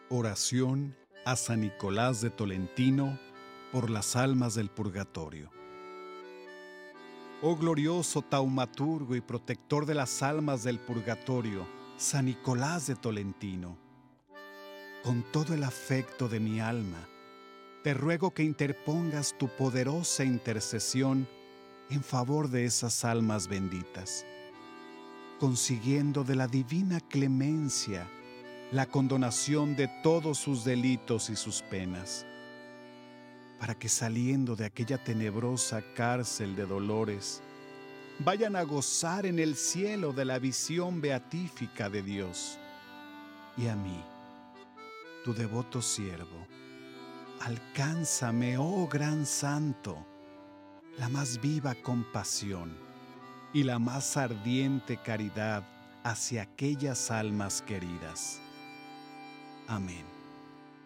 Oración a San Nicolás de Tolentino por las almas del purgatorio. Oh glorioso taumaturgo y protector de las almas del purgatorio, San Nicolás de Tolentino, con todo el afecto de mi alma, te ruego que interpongas tu poderosa intercesión en favor de esas almas benditas, consiguiendo de la divina clemencia la condonación de todos sus delitos y sus penas, para que saliendo de aquella tenebrosa cárcel de dolores, vayan a gozar en el cielo de la visión beatífica de Dios. Y a mí, tu devoto siervo, alcánzame, oh gran santo, la más viva compasión y la más ardiente caridad hacia aquellas almas queridas. Amén.